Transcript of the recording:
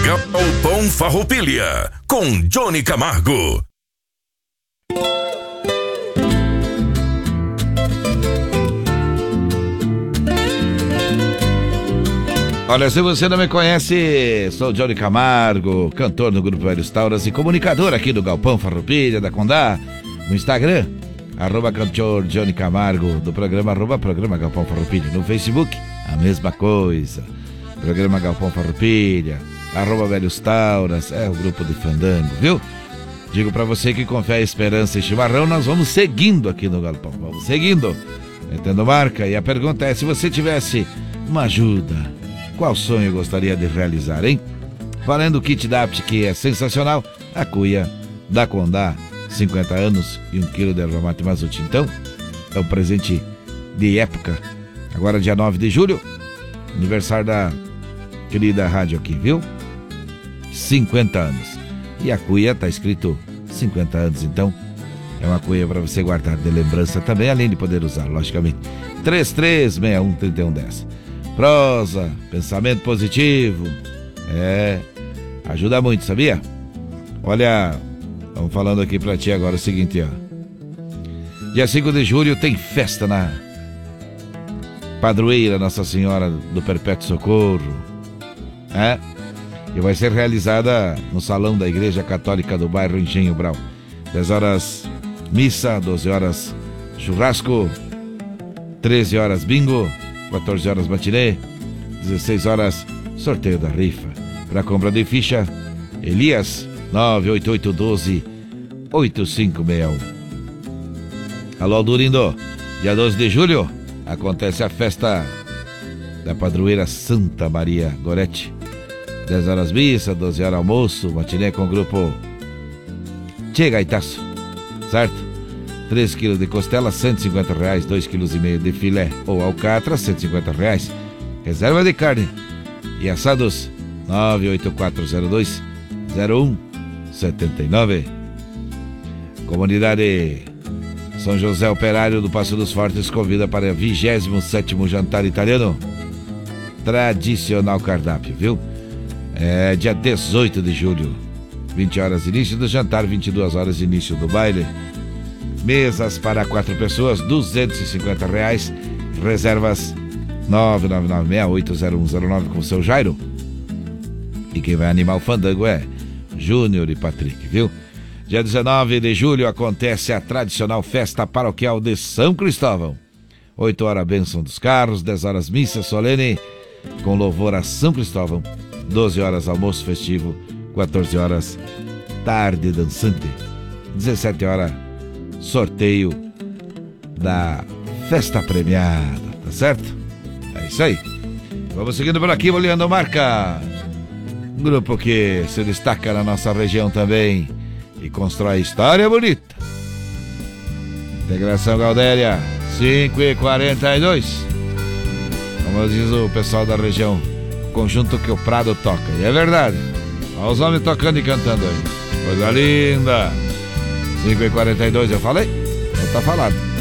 Galpão Farroupilha, com Johnny Camargo. Olha, se você não me conhece, sou Johnny Camargo, cantor no Grupo Velhos Tauras e comunicador aqui do Galpão Farroupilha, da Condá, no Instagram, @cantor Johnny Camargo, do programa @programa Galpão Farroupilha, no Facebook, a mesma coisa, programa Galpão Farroupilha, @Velhos Tauras, é o grupo de fandango, viu? Digo pra você que com fé, esperança e chimarrão, nós vamos seguindo aqui no Galpão, vamos seguindo, metendo marca, e a pergunta é, se você tivesse uma ajuda, qual sonho gostaria de realizar, hein? Valendo o kit DAPT, que é sensacional, a cuia da Condá, 50 anos e 1 quilo de erva mate Mazuti. Então, é um presente de época. Agora, dia 9 de julho, aniversário da querida rádio aqui, viu? 50 anos. E a cuia tá escrito 50 anos, então é uma cuia para você guardar de lembrança também, além de poder usar, logicamente. 3361-3110. Prosa, pensamento positivo, ajuda muito, sabia? Olha, vamos falando aqui pra ti agora o seguinte, ó. Dia 5 de julho tem festa na Padroeira Nossa Senhora do Perpétuo Socorro, e vai ser realizada no Salão da Igreja Católica do bairro Engenho Brau. 10 horas missa, 12 horas churrasco, 13 horas bingo, 14 horas matinê, 16 horas sorteio da rifa. Para compra de ficha, Elias 98812-8561. Alô, Durindo, dia 12 de julho acontece a festa da padroeira Santa Maria Gorete. 10 horas missa, 12 horas almoço, matinê com o grupo Tchê Gaitaço, certo? 3 quilos de costela, R$150, 2,5 kg de filé ou alcatra, R$150. Reserva de carne e assados, 98402-0179. Comunidade São José Operário do Passo dos Fortes convida para o 27º jantar italiano. Tradicional cardápio, viu? É dia 18 de julho, 20 horas início do jantar, 22 horas início do baile. Mesas para 4 pessoas, R$250. Reservas 999680109 com o seu Jairo. E quem vai animar o fandango é Júnior e Patrick, viu? Dia 19 de julho acontece a tradicional festa paroquial de São Cristóvão. 8 horas bênção dos carros, 10 horas missa solene com louvor a São Cristóvão. 12 horas almoço festivo, 14 horas tarde dançante. 17 horas sorteio da festa premiada, tá certo? É isso aí. Vamos seguindo por aqui, olhando marca. Um grupo que se destaca na nossa região também e constrói história bonita. Integração Galdéria, 5h42. Como diz o pessoal da região, conjunto que o Prado toca. E é verdade. Olha os homens tocando e cantando aí. Coisa linda. 5h42, eu falei? Não tá falado.